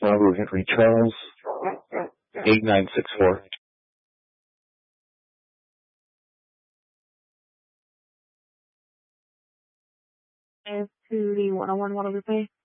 Bravo Henry Charles, 8964. To the 101 Guadalupe.